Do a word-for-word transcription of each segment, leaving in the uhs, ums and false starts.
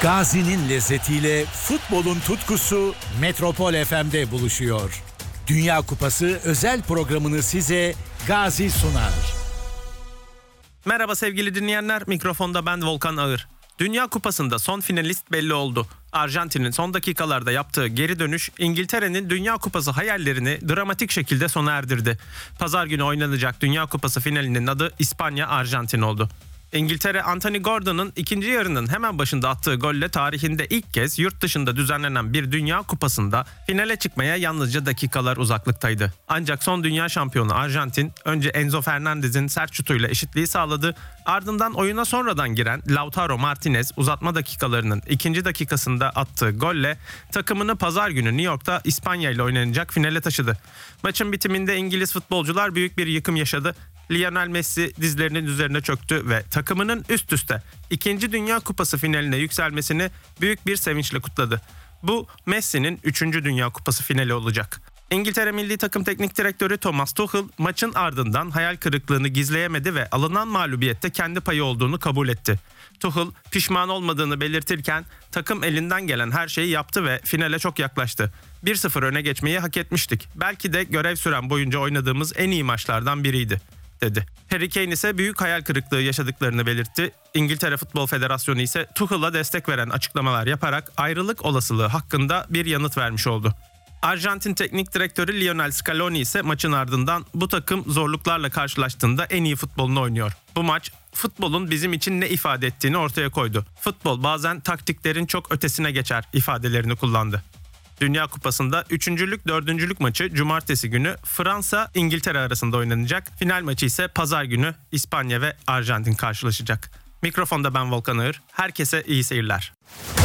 Gazi'nin lezzetiyle futbolun tutkusu Metropol F M'de buluşuyor. Dünya Kupası özel programını size Gazi sunar. Merhaba sevgili dinleyenler, mikrofonda ben Volkan Ağır. Dünya Kupası'nda son finalist belli oldu. Arjantin'in son dakikalarda yaptığı geri dönüş, İngiltere'nin Dünya Kupası hayallerini dramatik şekilde sona erdirdi. Pazar günü oynanacak Dünya Kupası finalinin adı İspanya-Arjantin oldu. İngiltere, Anthony Gordon'ın ikinci yarının hemen başında attığı golle tarihinde ilk kez yurt dışında düzenlenen bir Dünya Kupası'nda finale çıkmaya yalnızca dakikalar uzaklıktaydı. Ancak son dünya şampiyonu Arjantin önce Enzo Fernandez'in sert şutuyla eşitliği sağladı. Ardından oyuna sonradan giren Lautaro Martinez uzatma dakikalarının ikinci dakikasında attığı golle takımını pazar günü New York'ta İspanya ile oynanacak finale taşıdı. Maçın bitiminde İngiliz futbolcular büyük bir yıkım yaşadı. Lionel Messi dizlerinin üzerine çöktü ve takımının üst üste ikinci Dünya Kupası finaline yükselmesini büyük bir sevinçle kutladı. Bu Messi'nin üçüncü Dünya Kupası finali olacak. İngiltere Milli Takım Teknik Direktörü Thomas Tuchel maçın ardından hayal kırıklığını gizleyemedi ve alınan mağlubiyette kendi payı olduğunu kabul etti. Tuchel pişman olmadığını belirtirken takım elinden gelen her şeyi yaptı ve finale çok yaklaştı. bir sıfır öne geçmeyi hak etmiştik. Belki de görev süren boyunca oynadığımız en iyi maçlardan biriydi, dedi. Harry Kane ise büyük hayal kırıklığı yaşadıklarını belirtti. İngiltere Futbol Federasyonu ise Tuchel'a destek veren açıklamalar yaparak ayrılık olasılığı hakkında bir yanıt vermiş oldu. Arjantin Teknik Direktörü Lionel Scaloni ise maçın ardından bu takım zorluklarla karşılaştığında en iyi futbolunu oynuyor. Bu maç futbolun bizim için ne ifade ettiğini ortaya koydu. Futbol bazen taktiklerin çok ötesine geçer ifadelerini kullandı. Dünya Kupası'nda üçüncülük dördüncülük maçı cumartesi günü Fransa-İngiltere arasında oynanacak. Final maçı ise pazar günü İspanya ve Arjantin karşılaşacak. Mikrofonda ben Volkan Ağır. Herkese iyi seyirler.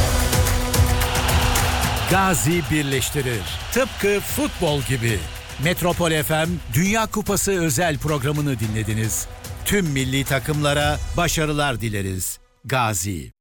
Gazi birleştirir. Tıpkı futbol gibi. Metropol F M Dünya Kupası özel programını dinlediniz. Tüm milli takımlara başarılar dileriz. Gazi.